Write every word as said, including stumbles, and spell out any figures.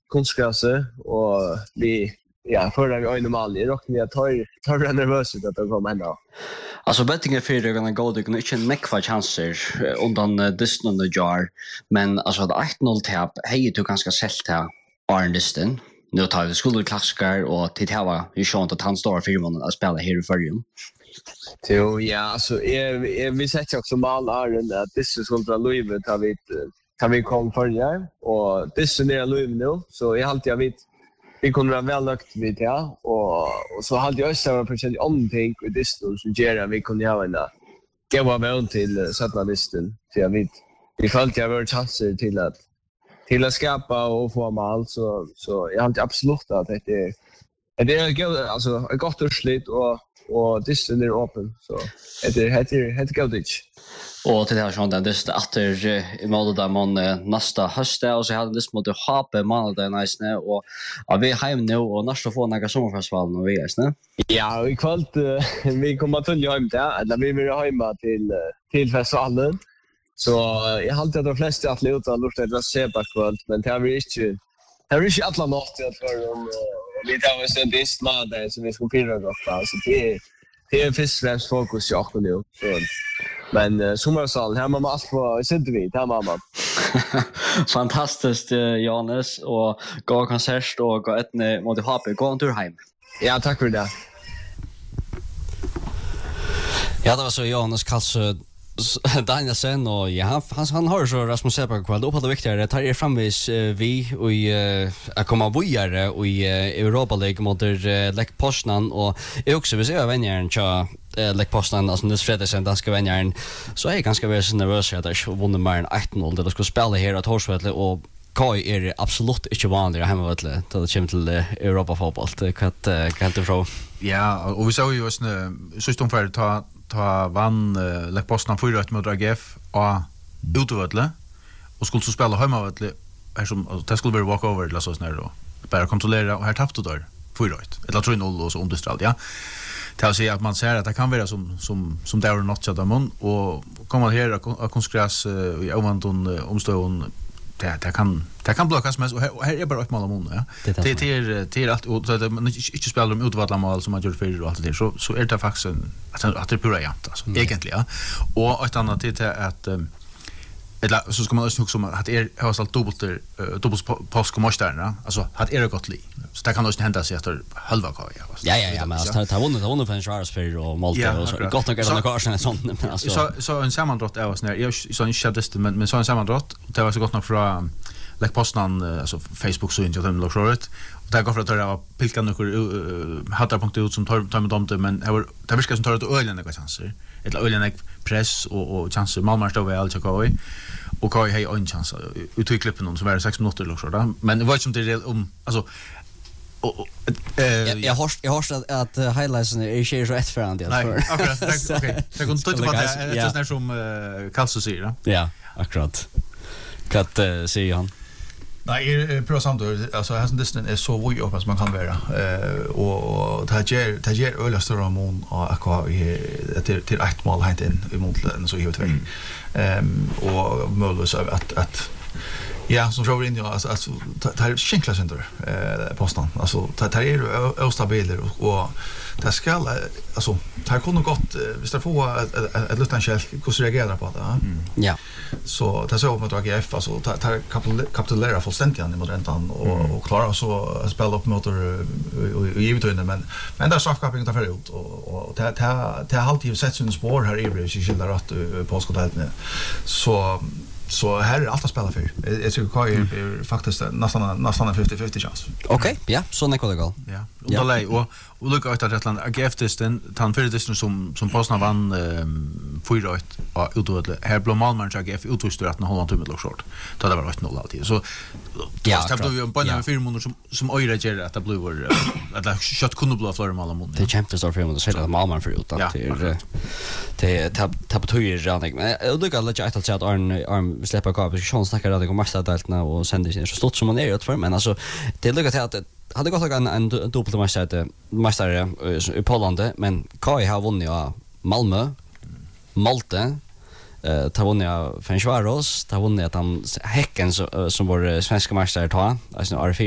konstgräset och vi ja, förra vi öjne mal. Jag råkar jag tar tar nervös ut att de kommer ändå. Alltså bettingen för det kan gå det kan inte nekva chanser undan Disney och Jar, men alltså det ett noll tap hej du ganska selt här Arne Disney. Nu tar vi skulle klassiker och till här ju sånt att han står för månader att spela här i förrjun. Jo, ja, alltså jag vi sätter också mal Arne att Disney skulle dra Louis har vi kan vi kom förra och Disney är Louis nu så jag alltid jag vet vi kunde vara väl nökt vid det och, och så hade jag också varit procent omtänk i Disney som gör att vi kunde ha en gåva väl till sätta listan så jag vet vi följde jag våra chanser till att till att skapa och få mål så så jag har absolut att det är det är alltså ett gott urslit och och Disney är öppen så det är heter heter Goldich. Och till det här sånt där efter i mål där man nästa höst och så hade det mot Hape mål där nice och ja vi hem nu och nästa få några sommarfestivalen och vi är snä. Ja, i kväll vi kommer till hem där eller vi vill hemma till till festivalen. Så jag har alltid de flesta atleter har lust att se på kväll men det har vi inte. Det har vi inte alla natt för om vi tar oss en disma där så vi ska pira då så det är det är först och främst fokus jag nu så men uh, sommarsalen här man måste få sitta vid här mamma. Fantastiskt uh, Jonas och gå konsert och gå ett mot H P gå en tur hem. Ja, tack för det. Ja, det var så Jonas Karlsö Danielsen och ja han han, han har så Rasmus Seberg kvar då på det viktigare tar er framvis uh, vi och uh, att komma vidare och i uh, Europa League mot uh, Lech Poznan och är också vi ser vänjaren tja uh, Lech Poznan alltså det Fredriksen danska vänjaren så är jag ganska väl nervös att jag vunnit mer än ett noll det ska spela här att Horsvetle och Kai är absolut inte vanligt hemma vet du det kommer till uh, Europa fotboll det kan kan inte fråga. Ja och vi såg ju just nu system för att ta ta vann uh, Lech Poznan fyra ett mot A G F och utvötle och skulle så spela hemma vet du här som det skulle vara walkover eller så snär då bara kontrollera och här tappade då fyra ett eller tre noll och så understralt ja till att säga att man ser att det kan vara som som som där och något så där och komma här och konskras uh, i ovanton omstånd det det kan det kan blockas mest och här, här är bara ett mål om mån ja det till till allt och så att man inte spelar de utvalla mål som man gör för och allt det så så är det faktiskt att att det är pura jämnt alltså mm. egentligen ja och ett annat till att eller så ska man också huxa om att är har ställt dubbelt dubbelt pass kommer där alltså att är det gott li så det kan också hända sig efter halva kvar ja ja ja ja men alltså ta vunnit vunnit för en Charles för och Malte och så gott nog är det kanske sånt men alltså så så en sammandratt är oss när jag så en chattest men men så en sammandratt det var så gott nog från Lech Poznan alltså Facebook så inte dem lockshort och där går för att det var pilka några hattar punkt ut som tar tar med dem men det var det viskar som tar ut ölen några chanser eller ölen press och och chanser Malmö står väl så kvar och Kai har en chans ut i klippen som var sex minuter lockshort men det var som det om alltså och eh jag har jag har att highlightsen är ju så ett för andra för akkurat okej det går inte på det det är som Karlsson säger ja akkurat kat säger han. Nej, är bra samtidigt. Alltså här som Disney är så vig upp som man kan vara. Eh och det här ger det ger öla större ramon och akva till till ett mål hit in i Montlen så i huvud. Ehm och möjligt så att att ja, som frågar in ja alltså alltså det här skinkla center eh postan. Alltså det här är ostabiler och det ska alltså det här kunde gott visst det får ett ett litet skälk hur reagerar på det. Mm. Ja. Så det så mot A G F alltså tar kapitulera fullständigt i mot rentan och och klara så att spela upp mot och givet in men men där straffkapningen tar för ut och och det det det har alltid sett sin spår här i Bridge i skilda rätt på skottet så så här är allt att spela för. Jag tycker Kai är faktiskt nästan nästan en femtio femtio chans. Okej, ja, så när det går. Ja. Och då lei och och lucka ut att Rättland A G F testen tant för det som som Poznan vann fyra ett och utvödle. Här blå Malmö A G F utvödle att hålla tummet lock short. Då det var ett noll alltid. Så ja, det blev ju på en fyra månader som som öra ger att det blev att det shot kunde bli för Malmö. Det Champions of Fame så att Malmö för ut att det det tab tab höjer jag men jag tycker att jag att Arn Arn släppa kvar på chans snackar det går massa dältna och sända sin så stort som man är ut för men alltså det lukar till att hade gått en en dubbelt mästare mästare i Polen men Kai har vunnit av Malmö Malte eh tar vunnit av Ferencvaros tar vunnit att han Häcken som var svenska mästare ta alltså